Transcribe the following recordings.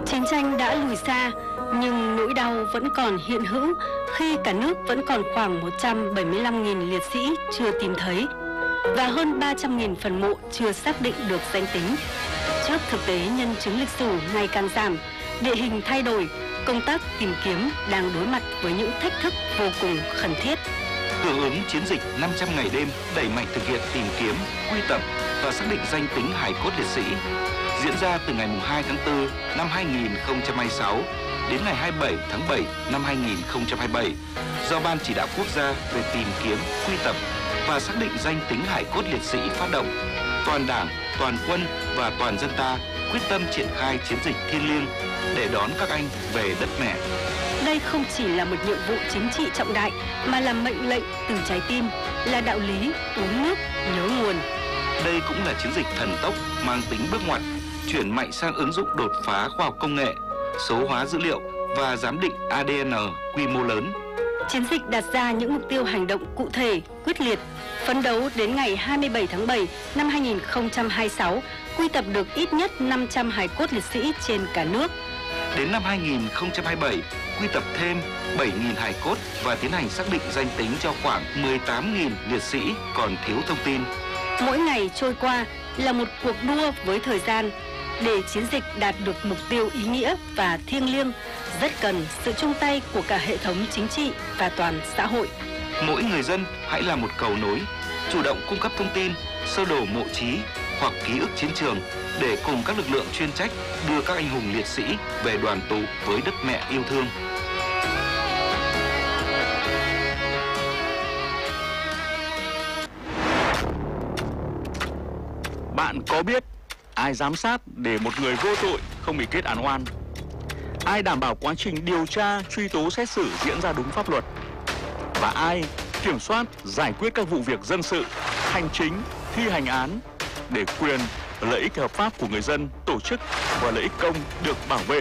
Chiến tranh đã lùi xa, nhưng nỗi đau vẫn còn hiện hữu khi cả nước vẫn còn khoảng 175.000 liệt sĩ chưa tìm thấy và hơn 300.000 phần mộ chưa xác định được danh tính. Trước thực tế nhân chứng lịch sử ngày càng giảm, địa hình thay đổi, công tác tìm kiếm đang đối mặt với những thách thức vô cùng khẩn thiết. Hưởng ứng chiến dịch 500 ngày đêm đẩy mạnh thực hiện tìm kiếm, quy tập và xác định danh tính hài cốt liệt sĩ diễn ra từ ngày 2 tháng 4 năm 2026 đến ngày 27 tháng 7 năm 2027 do Ban Chỉ đạo Quốc gia về tìm kiếm, quy tập và xác định danh tính hài cốt liệt sĩ phát động. Toàn Đảng, toàn quân và toàn dân ta quyết tâm triển khai chiến dịch thiêng liêng để đón các anh về đất mẹ. Đây không chỉ là một nhiệm vụ chính trị trọng đại mà là mệnh lệnh từ trái tim, là đạo lý uống nước nhớ nguồn. Đây cũng là chiến dịch thần tốc mang tính bước ngoặt, chuyển mạnh sang ứng dụng đột phá khoa học công nghệ, số hóa dữ liệu và giám định ADN quy mô lớn. Chiến dịch đặt ra những mục tiêu hành động cụ thể, quyết liệt, phấn đấu đến ngày 27 tháng 7 năm 2026 quy tập được ít nhất 500 hài cốt liệt sĩ trên cả nước. Đến năm 2027, quy tập thêm 7.000 hài cốt và tiến hành xác định danh tính cho khoảng 18.000 liệt sĩ còn thiếu thông tin. Mỗi ngày trôi qua là một cuộc đua với thời gian. Để chiến dịch đạt được mục tiêu ý nghĩa và thiêng liêng, rất cần sự chung tay của cả hệ thống chính trị và toàn xã hội. Mỗi người dân hãy là một cầu nối, chủ động cung cấp thông tin, sơ đồ mộ chí hoặc ký ức chiến trường để cùng các lực lượng chuyên trách đưa các anh hùng liệt sĩ về đoàn tụ với đất mẹ yêu thương. Bạn có biết ai giám sát để một người vô tội không bị kết án oan? Ai đảm bảo quá trình điều tra, truy tố, xét xử diễn ra đúng pháp luật? Và ai kiểm soát, giải quyết các vụ việc dân sự, hành chính, thi hành án để quyền và lợi ích hợp pháp của người dân, tổ chức và lợi ích công được bảo vệ?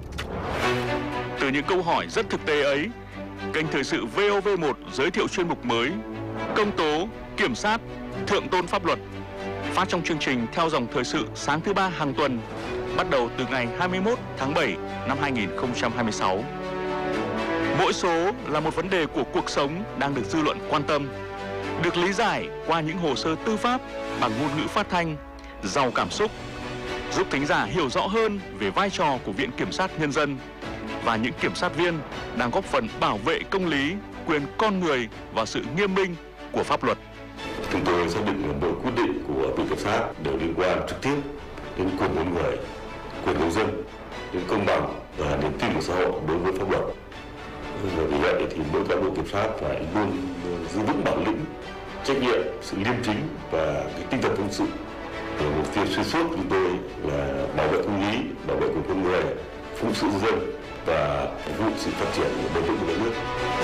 Từ những câu hỏi rất thực tế ấy, kênh Thời sự VOV1 giới thiệu chuyên mục mới Công tố, kiểm sát, thượng tôn pháp luật, phát trong chương trình theo dòng thời sự sáng thứ Ba hàng tuần, bắt đầu từ ngày 21 tháng 7 năm 2026. Mỗi số là một vấn đề của cuộc sống đang được dư luận quan tâm, được lý giải qua những hồ sơ tư pháp bằng ngôn ngữ phát thanh, giàu cảm xúc, giúp thính giả hiểu rõ hơn về vai trò của Viện Kiểm sát Nhân dân và những kiểm sát viên đang góp phần bảo vệ công lý, quyền con người và sự nghiêm minh của pháp luật. Chúng tôi xác định là mỗi quyết định của Viện Kiểm sát đều liên quan trực tiếp đến quyền con người, quyền công dân, đến công bằng và niềm tin của xã hội đối với pháp luật. Vì vậy thì mỗi cán bộ kiểm sát phải luôn giữ vững bản lĩnh, trách nhiệm, sự liêm chính và cái tinh thần phụng sự. Mục tiêu xuyên suốt của chúng tôi là bảo vệ công lý, bảo vệ quyền con người, phụng sự dân và phục vụ sự phát triển bền vững của đất nước.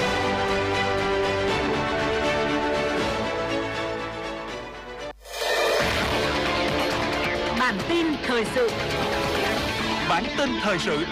Bản tin thời sự. Bản tin thời sự.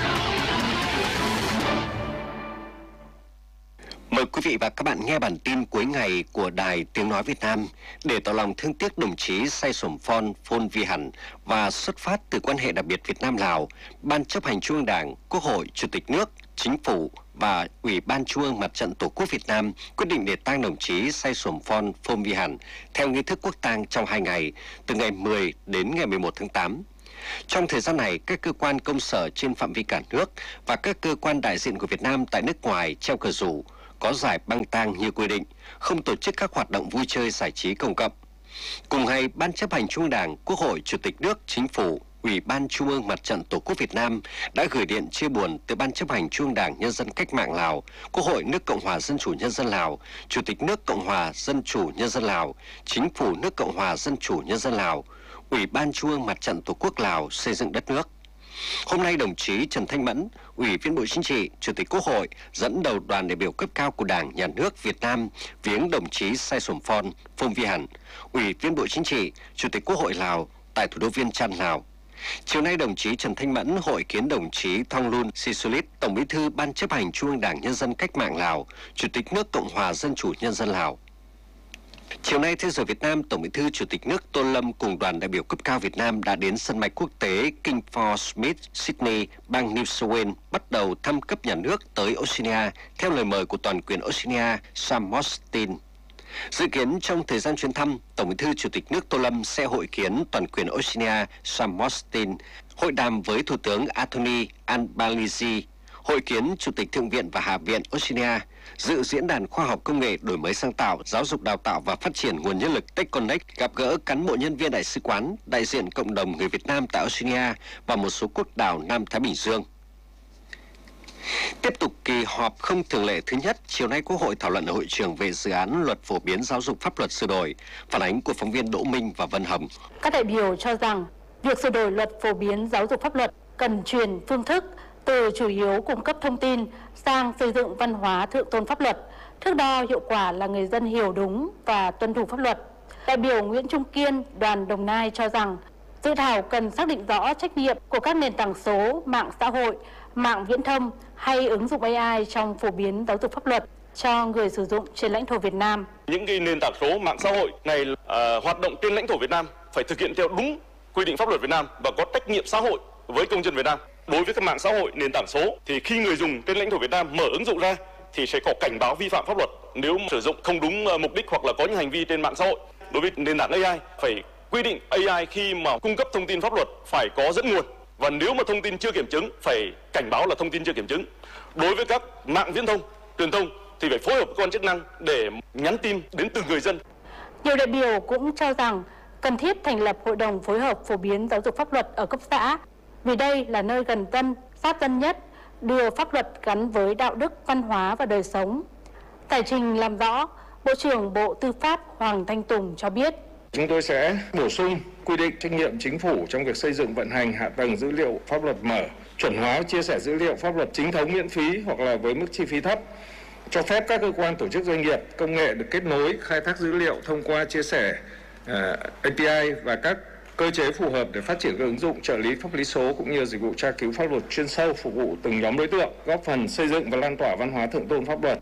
Mời quý vị và các bạn nghe bản tin cuối ngày của Đài Tiếng Nói Việt Nam. Để tỏ lòng thương tiếc đồng chí Say Sổm Phon Phôn Vi Hẳn và xuất phát từ quan hệ đặc biệt Việt Nam-Lào, Ban chấp hành Trung ương Đảng, Quốc hội, Chủ tịch nước, Chính phủ và Ủy ban Trung ương Mặt trận Tổ quốc Việt Nam quyết định để tang đồng chí Say Sổm Phon Phôn Vi Hẳn theo nghi thức quốc tang trong 2 ngày, từ ngày 10 đến ngày 11 tháng 8. Trong thời gian này, các cơ quan công sở trên phạm vi cả nước và các cơ quan đại diện của Việt Nam tại nước ngoài treo cờ rủ, có giải băng tang như quy định, không tổ chức các hoạt động vui chơi giải trí công cộng. Cùng ngày, Ban chấp hành Trung ương Đảng, Quốc hội, Chủ tịch nước, Chính phủ, Ủy ban Trung ương Mặt trận Tổ quốc Việt Nam đã gửi điện chia buồn tới Ban chấp hành Trung ương Đảng Nhân dân Cách mạng Lào, Quốc hội nước Cộng hòa Dân chủ Nhân dân Lào, Chủ tịch nước Cộng hòa Dân chủ Nhân dân Lào, Chính phủ nước Cộng hòa Dân chủ Nhân dân Lào, Ủy ban Trung ương Mặt trận Tổ quốc Lào xây dựng đất nước. Hôm nay, đồng chí Trần Thanh Mẫn, Ủy viên Bộ Chính trị, Chủ tịch Quốc hội dẫn đầu đoàn đại biểu cấp cao của Đảng, Nhà nước Việt Nam viếng đồng chí Say Sổm Phon Phôn Vi Hẳn, Ủy viên Bộ Chính trị, Chủ tịch Quốc hội Lào tại thủ đô Viêng Chăn, Lào. Chiều nay, đồng chí Trần Thanh Mẫn hội kiến đồng chí Thongloun Sisoulith, Tổng Bí thư Ban chấp hành Trung ương Đảng Nhân dân Cách mạng Lào, Chủ tịch nước Cộng hòa Dân chủ Nhân dân Lào. Chiều nay, theo giờ Việt Nam, Tổng Bí thư Chủ tịch nước Tô Lâm cùng đoàn đại biểu cấp cao Việt Nam đã đến sân bay quốc tế King Fahd Smith, Sydney, bang New South Wales, bắt đầu thăm cấp nhà nước tới Oceania theo lời mời của toàn quyền Oceania Sam Mostyn. Dự kiến trong thời gian chuyến thăm, Tổng Bí thư Chủ tịch nước Tô Lâm sẽ hội kiến toàn quyền Oceania Sam Mostyn, hội đàm với Thủ tướng Anthony Albanese, hội kiến Chủ tịch Thượng viện và Hạ viện Oceania, dự diễn đàn khoa học công nghệ, đổi mới sáng tạo, giáo dục đào tạo và phát triển nguồn nhân lực TechConnect, gặp gỡ cán bộ nhân viên đại sứ quán, đại diện cộng đồng người Việt Nam tại Oceania và một số quốc đảo Nam Thái Bình Dương. Tiếp tục kỳ họp không thường lệ thứ nhất, chiều nay Quốc hội thảo luận ở hội trường về dự án luật phổ biến giáo dục pháp luật sửa đổi. Phản ánh của phóng viên Đỗ Minh và Vân Hồng. Các đại biểu cho rằng việc sửa đổi luật phổ biến giáo dục pháp luật cần chuyển phương thức từ chủ yếu cung cấp thông tin sang xây dựng văn hóa thượng tôn pháp luật. Thước đo hiệu quả là người dân hiểu đúng và tuân thủ pháp luật. Đại biểu Nguyễn Trung Kiên, đoàn Đồng Nai cho rằng dự thảo cần xác định rõ trách nhiệm của các nền tảng số, mạng xã hội, mạng viễn thông hay ứng dụng AI trong phổ biến giáo dục pháp luật cho người sử dụng trên lãnh thổ Việt Nam. Những cái nền tảng số, mạng xã hội này hoạt động trên lãnh thổ Việt Nam phải thực hiện theo đúng quy định pháp luật Việt Nam và có trách nhiệm xã hội với công dân Việt Nam. Đối với các mạng xã hội, nền tảng số thì khi người dùng trên lãnh thổ Việt Nam mở ứng dụng ra thì sẽ có cảnh báo vi phạm pháp luật nếu sử dụng không đúng mục đích hoặc là có những hành vi trên mạng xã hội. Đối với nền tảng AI phải quy định AI khi mà cung cấp thông tin pháp luật phải có dẫn nguồn, và nếu mà thông tin chưa kiểm chứng phải cảnh báo là thông tin chưa kiểm chứng. Đối với các mạng viễn thông, truyền thông thì phải phối hợp với cơ quan chức năng để nhắn tin đến từng người dân. Nhiều đại biểu cũng cho rằng cần thiết thành lập hội đồng phối hợp phổ biến giáo dục pháp luật ở cấp xã, vì đây là nơi gần dân, sát dân nhất, đưa pháp luật gắn với đạo đức, văn hóa và đời sống. Giải trình làm rõ, Bộ trưởng Bộ Tư pháp Hoàng Thanh Tùng cho biết. Chúng tôi sẽ bổ sung quy định trách nhiệm chính phủ trong việc xây dựng vận hành hạ tầng dữ liệu pháp luật mở, chuẩn hóa chia sẻ dữ liệu pháp luật chính thống miễn phí hoặc là với mức chi phí thấp, cho phép các cơ quan tổ chức doanh nghiệp công nghệ được kết nối khai thác dữ liệu thông qua chia sẻ API và các cơ chế phù hợp để phát triển các ứng dụng trợ lý pháp lý số cũng như dịch vụ tra cứu pháp luật chuyên sâu phục vụ từng nhóm đối tượng, góp phần xây dựng và lan tỏa văn hóa thượng tôn pháp luật.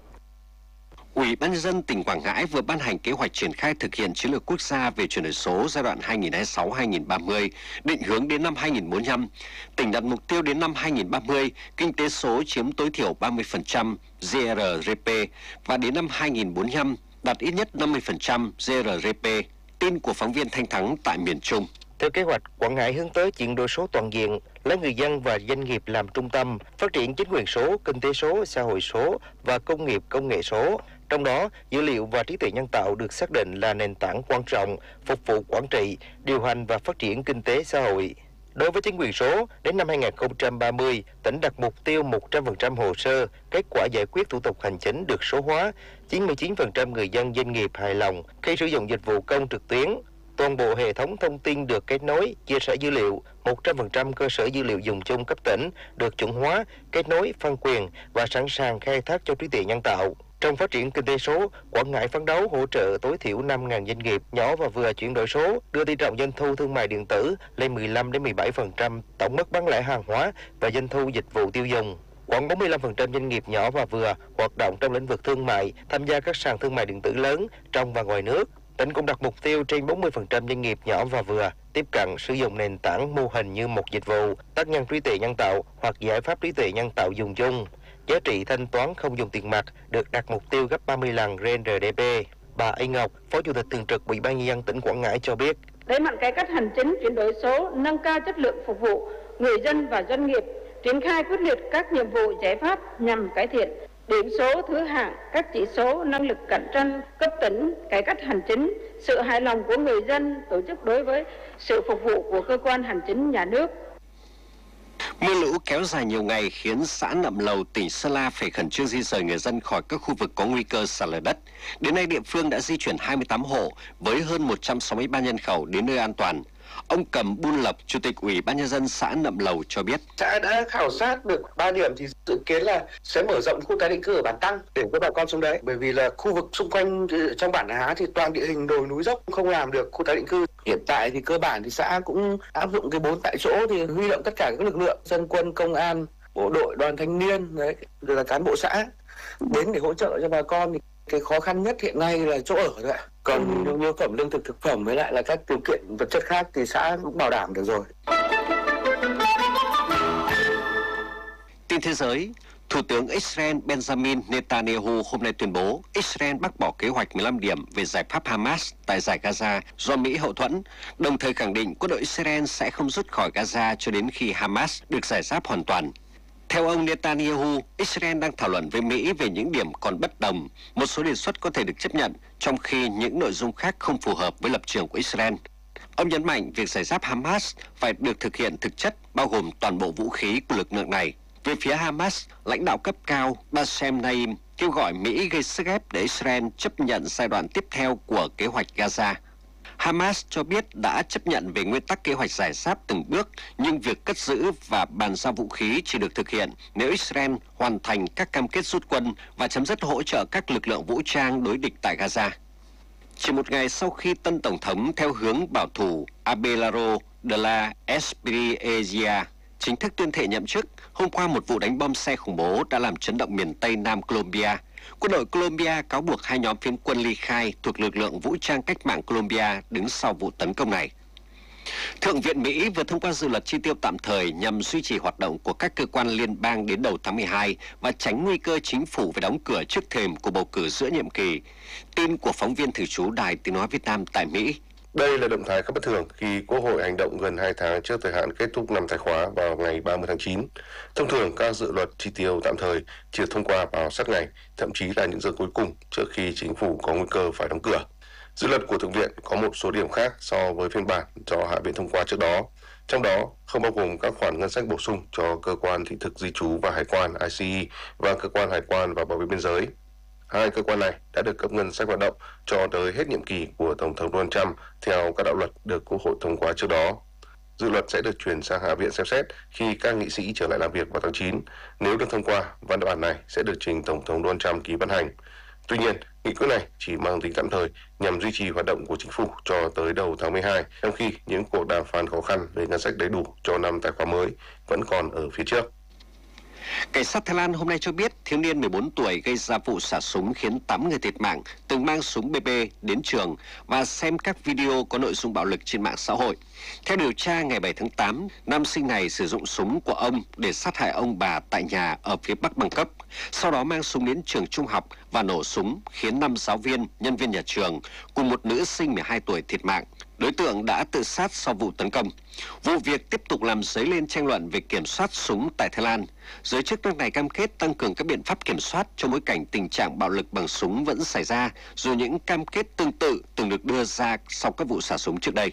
Ủy ban nhân dân tỉnh Quảng Ngãi vừa ban hành kế hoạch triển khai thực hiện chiến lược quốc gia về chuyển đổi số giai đoạn 2026-2030, định hướng đến năm 2045. Tỉnh đặt mục tiêu đến năm 2030, kinh tế số chiếm tối thiểu 30% GRGP và đến năm 2045 đạt ít nhất 50% GRGP. Tin của phóng viên Thanh Thắng tại miền Trung. Theo kế hoạch, Quảng Ngãi hướng tới chuyển đổi số toàn diện, lấy người dân và doanh nghiệp làm trung tâm, phát triển chính quyền số, kinh tế số, xã hội số và công nghiệp công nghệ số. Trong đó, dữ liệu và trí tuệ nhân tạo được xác định là nền tảng quan trọng phục vụ quản trị, điều hành và phát triển kinh tế xã hội. Đối với chính quyền số, đến năm 2030, tỉnh đặt mục tiêu 100% hồ sơ, kết quả giải quyết thủ tục hành chính được số hóa, 99% người dân doanh nghiệp hài lòng khi sử dụng dịch vụ công trực tuyến. Toàn bộ hệ thống thông tin được kết nối, chia sẻ dữ liệu, 100% cơ sở dữ liệu dùng chung cấp tỉnh được chuẩn hóa, kết nối, phân quyền và sẵn sàng khai thác cho trí tuệ nhân tạo. Trong phát triển kinh tế số, Quảng Ngãi phấn đấu hỗ trợ tối thiểu 5.000 doanh nghiệp nhỏ và vừa chuyển đổi số, đưa tỷ trọng doanh thu thương mại điện tử lên 15-17% tổng mức bán lẻ hàng hóa và doanh thu dịch vụ tiêu dùng. Khoảng 45% doanh nghiệp nhỏ và vừa hoạt động trong lĩnh vực thương mại, tham gia các sàn thương mại điện tử lớn trong và ngoài nước. Tỉnh cũng đặt mục tiêu trên 40% doanh nghiệp nhỏ và vừa tiếp cận sử dụng nền tảng mô hình như một dịch vụ, tác nhân trí tuệ nhân tạo hoặc giải pháp trí tuệ nhân tạo dùng chung. Giá trị thanh toán không dùng tiền mặt được đặt mục tiêu gấp 30 lần GRDP. Bà A Ngọc, Phó Chủ tịch Thường trực Ủy ban nhân dân tỉnh Quảng Ngãi cho biết. Đẩy mạnh cải cách hành chính, chuyển đổi số, nâng cao chất lượng phục vụ người dân và doanh nghiệp, triển khai quyết liệt các nhiệm vụ giải pháp nhằm cải thiện điểm số thứ hạng, các chỉ số năng lực cạnh tranh cấp tỉnh, cải cách hành chính, sự hài lòng của người dân, tổ chức đối với sự phục vụ của cơ quan hành chính nhà nước. Mưa lũ kéo dài nhiều ngày khiến xã Nậm Lầu, tỉnh Sơn La phải khẩn trương di rời người dân khỏi các khu vực có nguy cơ sạt lở đất. Đến nay, địa phương đã di chuyển 28 hộ với hơn 163 nhân khẩu đến nơi an toàn. Ông Cầm Bun Lập, Chủ tịch Ủy ban nhân dân xã Nậm Lầu cho biết. Xã đã khảo sát được 3 điểm thì dự kiến là sẽ mở rộng khu tái định cư ở Bản Tăng để cho bà con xuống đấy. Bởi vì là khu vực xung quanh trong bản Há thì toàn địa hình đồi núi dốc, không làm được khu tái định cư. Hiện tại thì cơ bản thì xã cũng áp dụng cái 4 tại chỗ thì huy động tất cả các lực lượng, dân quân, công an, bộ đội, đoàn thanh niên, đấy, rồi là cán bộ xã đến để hỗ trợ cho bà con. Cái khó khăn nhất hiện nay là chỗ ở thôi ạ. Còn nhu yếu phẩm lương thực thực phẩm với lại là các điều kiện vật chất khác thì xã cũng bảo đảm được rồi. Tin thế giới, Thủ tướng Israel Benjamin Netanyahu hôm nay tuyên bố Israel bác bỏ kế hoạch 15 điểm về giải pháp Hamas tại giải Gaza do Mỹ hậu thuẫn, đồng thời khẳng định quân đội Israel sẽ không rút khỏi Gaza cho đến khi Hamas được giải giáp hoàn toàn. Theo ông Netanyahu, Israel đang thảo luận với Mỹ về những điểm còn bất đồng, một số đề xuất có thể được chấp nhận, trong khi những nội dung khác không phù hợp với lập trường của Israel. Ông nhấn mạnh việc giải giáp Hamas phải được thực hiện thực chất, bao gồm toàn bộ vũ khí của lực lượng này. Về phía Hamas, lãnh đạo cấp cao Bassem Naim kêu gọi Mỹ gây sức ép để Israel chấp nhận giai đoạn tiếp theo của kế hoạch Gaza. Hamas cho biết đã chấp nhận về nguyên tắc kế hoạch giải giáp từng bước, nhưng việc cất giữ và bàn giao vũ khí chỉ được thực hiện nếu Israel hoàn thành các cam kết rút quân và chấm dứt hỗ trợ các lực lượng vũ trang đối địch tại Gaza. Chỉ một ngày sau khi tân tổng thống theo hướng bảo thủ Abelardo de la Espriella chính thức tuyên thệ nhậm chức, hôm qua một vụ đánh bom xe khủng bố đã làm chấn động miền Tây Nam Colombia. Quân đội Colombia cáo buộc hai nhóm phiến quân ly khai thuộc lực lượng vũ trang cách mạng Colombia đứng sau vụ tấn công này. Thượng viện Mỹ vừa thông qua dự luật chi tiêu tạm thời nhằm duy trì hoạt động của các cơ quan liên bang đến đầu tháng 12 và tránh nguy cơ chính phủ phải đóng cửa trước thềm của bầu cử giữa nhiệm kỳ. Tin của phóng viên thường trú Đài Tiếng nói Việt Nam tại Mỹ. Đây là động thái khá bất thường khi Quốc hội hành động gần 2 tháng trước thời hạn kết thúc năm tài khóa vào ngày 30 tháng 9. Thông thường, các dự luật chi tiêu tạm thời chỉ thông qua vào sát ngày, thậm chí là những giờ cuối cùng trước khi chính phủ có nguy cơ phải đóng cửa. Dự luật của Thượng viện có một số điểm khác so với phiên bản do Hạ viện thông qua trước đó. Trong đó, không bao gồm các khoản ngân sách bổ sung cho Cơ quan Thị thực Di trú và Hải quan ICE và Cơ quan Hải quan và Bảo vệ Biên giới. Hai cơ quan này đã được cấp ngân sách hoạt động cho tới hết nhiệm kỳ của Tổng thống Donald Trump theo các đạo luật được Quốc hội thông qua trước đó. Dự luật sẽ được chuyển sang Hạ viện xem xét khi các nghị sĩ trở lại làm việc vào tháng 9. Nếu được thông qua, văn bản này sẽ được trình Tổng thống Donald Trump ký ban hành. Tuy nhiên, nghị quyết này chỉ mang tính tạm thời nhằm duy trì hoạt động của chính phủ cho tới đầu tháng 12, trong khi những cuộc đàm phán khó khăn về ngân sách đầy đủ cho năm tài khóa mới vẫn còn ở phía trước. Cảnh sát Thái Lan hôm nay cho biết thiếu niên 14 tuổi gây ra vụ xả súng khiến 8 người thiệt mạng từng mang súng BB đến trường và xem các video có nội dung bạo lực trên mạng xã hội. Theo điều tra ngày 7 tháng 8, nam sinh này sử dụng súng của ông để sát hại ông bà tại nhà ở phía Bắc Bangkok, sau đó mang súng đến trường trung học và nổ súng khiến 5 giáo viên, nhân viên nhà trường cùng một nữ sinh 12 tuổi thiệt mạng. Đối tượng đã tự sát sau vụ tấn công. Vụ việc tiếp tục làm dấy lên tranh luận về kiểm soát súng tại Thái Lan. Giới chức nước này cam kết tăng cường các biện pháp kiểm soát trong bối cảnh tình trạng bạo lực bằng súng vẫn xảy ra, dù những cam kết tương tự từng được đưa ra sau các vụ xả súng trước đây.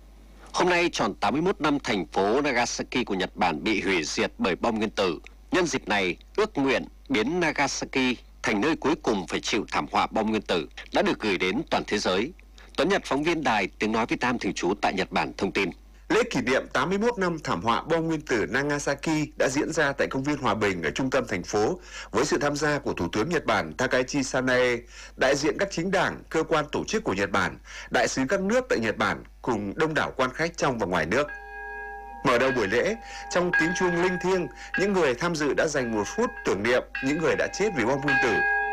Hôm nay tròn 81 năm thành phố Nagasaki của Nhật Bản bị hủy diệt bởi bom nguyên tử. Nhân dịp này, ước nguyện biến Nagasaki thành nơi cuối cùng phải chịu thảm họa bom nguyên tử đã được gửi đến toàn thế giới. Tuấn Nhật, phóng viên Đài Tiếng nói Việt Nam thường trú tại Nhật Bản thông tin. Lễ kỷ niệm 81 năm thảm họa bom nguyên tử Nagasaki đã diễn ra tại công viên Hòa Bình ở trung tâm thành phố với sự tham gia của Thủ tướng Nhật Bản Takaichi Sanae, đại diện các chính đảng, cơ quan tổ chức của Nhật Bản, đại sứ các nước tại Nhật Bản cùng đông đảo quan khách trong và ngoài nước. Mở đầu buổi lễ, trong tiếng chuông linh thiêng, những người tham dự đã dành 1 phút tưởng niệm những người đã chết vì bom nguyên tử.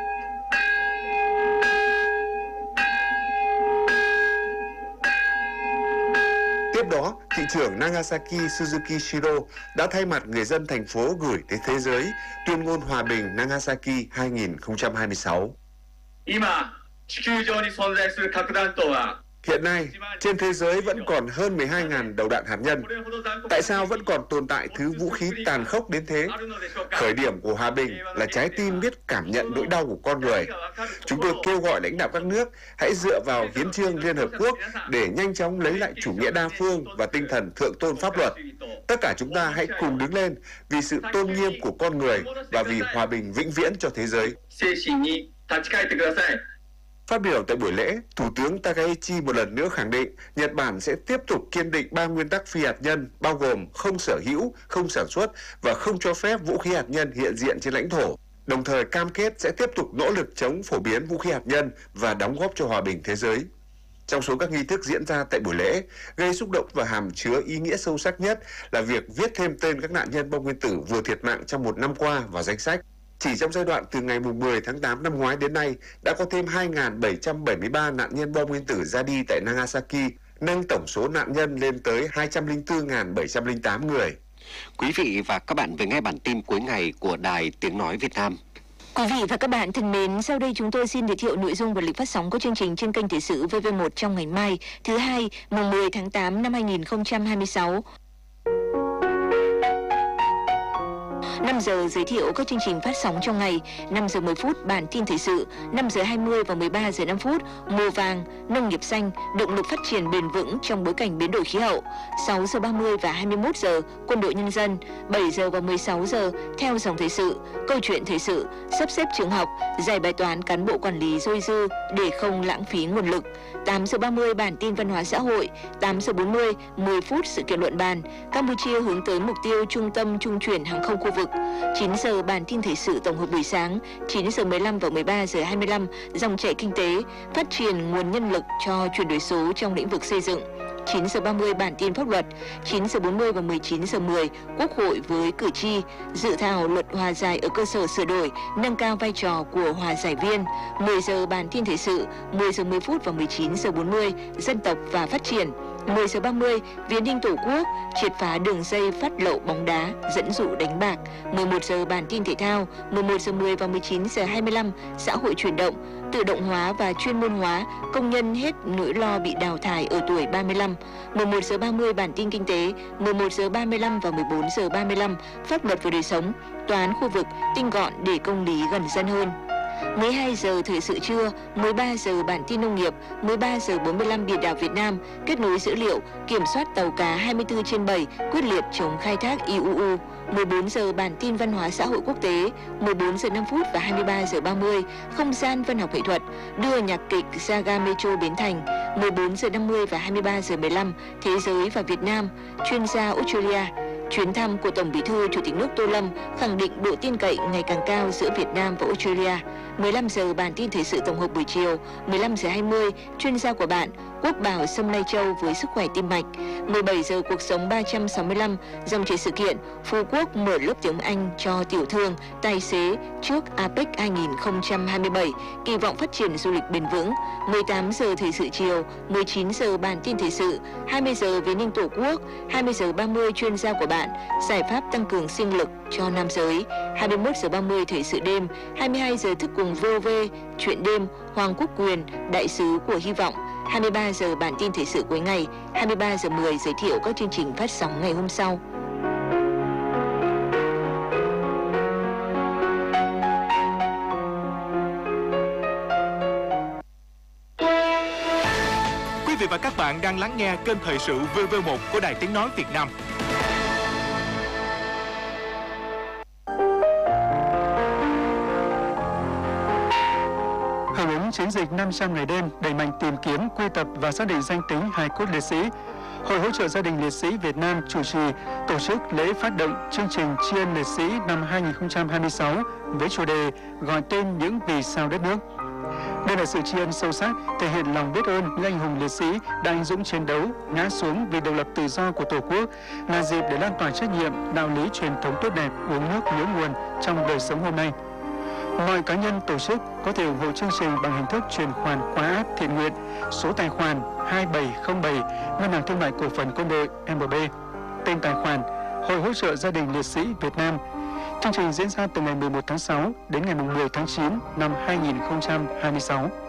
Tiếp đó, thị trưởng Nagasaki Suzuki Shiro đã thay mặt người dân thành phố gửi tới thế giới tuyên ngôn hòa bình Nagasaki 2026. Hiện nay, trên thế giới vẫn còn hơn 12.000 đầu đạn hạt nhân. Tại sao vẫn còn tồn tại thứ vũ khí tàn khốc đến thế? Khởi điểm của hòa bình là trái tim biết cảm nhận nỗi đau của con người. Chúng tôi kêu gọi lãnh đạo các nước hãy dựa vào hiến chương Liên Hợp Quốc để nhanh chóng lấy lại chủ nghĩa đa phương và tinh thần thượng tôn pháp luật. Tất cả chúng ta hãy cùng đứng lên vì sự tôn nghiêm của con người và vì hòa bình vĩnh viễn cho thế giới. Phát biểu tại buổi lễ, Thủ tướng Takaichi một lần nữa khẳng định Nhật Bản sẽ tiếp tục kiên định 3 nguyên tắc phi hạt nhân, bao gồm không sở hữu, không sản xuất và không cho phép vũ khí hạt nhân hiện diện trên lãnh thổ, đồng thời cam kết sẽ tiếp tục nỗ lực chống phổ biến vũ khí hạt nhân và đóng góp cho hòa bình thế giới. Trong số các nghi thức diễn ra tại buổi lễ, gây xúc động và hàm chứa ý nghĩa sâu sắc nhất là việc viết thêm tên các nạn nhân bom nguyên tử vừa thiệt mạng trong 1 năm qua vào danh sách. Chỉ trong giai đoạn từ ngày 10 tháng 8 năm ngoái đến nay, đã có thêm 2.773 nạn nhân bom nguyên tử ra đi tại Nagasaki, nâng tổng số nạn nhân lên tới 204.708 người. Quý vị và các bạn vừa nghe bản tin cuối ngày của Đài Tiếng Nói Việt Nam. Quý vị và các bạn thân mến, sau đây chúng tôi xin giới thiệu nội dung và lịch phát sóng của chương trình trên kênh Thời sự VV1 trong ngày mai, thứ Hai, mùng 10 tháng 8 năm 2026. 5 giờ giới thiệu các chương trình phát sóng trong ngày, 5 giờ 10 phút bản tin thời sự, 5 giờ 20 và 13 giờ 5 phút mùa vàng, nông nghiệp xanh, động lực phát triển bền vững trong bối cảnh biến đổi khí hậu, 6 giờ 30 và 21 giờ quân đội nhân dân, 7 giờ và 16 giờ theo dòng thời sự, câu chuyện thời sự, sắp xếp trường học, giải bài toán cán bộ quản lý dôi dư để không lãng phí nguồn lực, 8 giờ 30 bản tin văn hóa xã hội, 8 giờ 40 10 phút sự kiện luận bàn, Campuchia hướng tới mục tiêu trung tâm trung chuyển hàng không khu vực, 9 giờ bản tin thời sự tổng hợp buổi sáng, 9 giờ 15 và 13 giờ 25 dòng chảy kinh tế, phát triển nguồn nhân lực cho chuyển đổi số trong lĩnh vực xây dựng. 9 giờ 30 bản tin pháp luật, 9 giờ 40 và 19 giờ 10 Quốc hội với cử tri, dự thảo luật hòa giải ở cơ sở sửa đổi, nâng cao vai trò của hòa giải viên. 10 giờ bản tin thời sự, 10 giờ 10 phút và 19 giờ 40 dân tộc và phát triển. 10 giờ 30 Viếng đinh Tổ quốc, triệt phá đường dây phát lậu bóng đá, dẫn dụ đánh bạc. 11 giờ bản tin thể thao, 11 giờ 10 và 19 giờ 25 xã hội chuyển động, tự động hóa và chuyên môn hóa, công nhân hết nỗi lo bị đào thải ở tuổi 35. 11 giờ 30 bản tin kinh tế, 11 giờ 35 và 14 giờ 35 pháp luật và đời sống, tòa án khu vực tinh gọn để công lý gần dân hơn. 12 giờ thời sự trưa, 13 giờ bản tin nông nghiệp, 13 giờ 45 biển đảo Việt Nam, kết nối dữ liệu, kiểm soát tàu cá 24/7, quyết liệt chống khai thác IUU. 14 giờ bản tin văn hóa xã hội quốc tế, 14 giờ 5 phút và 23 giờ 30, không gian văn học nghệ thuật, đưa nhạc kịch ra ga Metro Bến Thành. 14 giờ 50 và 23 giờ 15, thế giới và Việt Nam, chuyên gia Australia. Chuyến thăm của Tổng Bí thư Chủ tịch nước Tô Lâm khẳng định độ tin cậy ngày càng cao giữa Việt Nam và Australia. 15 giờ bản tin thời sự tổng hợp buổi chiều, 15 giờ 20 chuyên gia của bạn Quốc Bảo Sâm Lai Châu với sức khỏe tim mạch. 17 giờ cuộc sống 365 dòng chảy sự kiện Phú Quốc mở lớp tiếng Anh cho tiểu thương, tài xế trước APEC 2027, kỳ vọng phát triển du lịch bền vững. 18 giờ thời sự chiều, 19 giờ bản tin thời sự, 20 giờ Viếng đinh Tổ quốc, 20 giờ 30 chuyên gia của bạn giải pháp tăng cường sinh lực cho nam giới. 21 giờ 30 thời sự đêm, 22 giờ thức cùng VOV, chuyện đêm Hoàng Quốc Quyền, đại sứ của hy vọng. 23 giờ bản tin thời sự cuối ngày, 23 giờ 10 giới thiệu các chương trình phát sóng ngày hôm sau. Quý vị và các bạn đang lắng nghe kênh thời sự VV1 của Đài Tiếng Nói Việt Nam. Hưởng ứng chiến dịch 500 ngày đêm đẩy mạnh tìm kiếm, quy tập và xác định danh tính hài cốt liệt sĩ, Hội hỗ trợ gia đình liệt sĩ Việt Nam chủ trì tổ chức lễ phát động chương trình tri ân liệt sĩ năm 2026 với chủ đề gọi tên những vì sao đất nước. Đây là sự tri ân sâu sắc, thể hiện lòng biết ơn những anh hùng liệt sĩ đã anh dũng chiến đấu, ngã xuống vì độc lập tự do của Tổ quốc, là dịp để lan tỏa trách nhiệm, đạo lý truyền thống tốt đẹp uống nước nhớ nguồn trong đời sống hôm nay. Mọi cá nhân tổ chức có thể ủng hộ chương trình bằng hình thức chuyển khoản qua app thiện nguyện, số tài khoản 2707 Ngân hàng Thương mại Cổ phần Quân đội MB, tên tài khoản Hội hỗ trợ gia đình liệt sĩ Việt Nam. Chương trình diễn ra từ ngày 11 tháng 6 đến ngày 10 tháng 9 năm 2026.